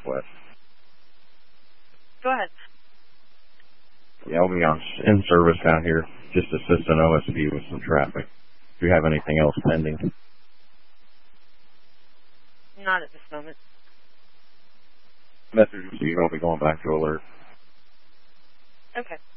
request. Go ahead. Yeah, I'll be in service out here. Just assist an OSP with some traffic. Do you have anything else pending? Not at this moment. Message, so you will be going back to alert. Okay.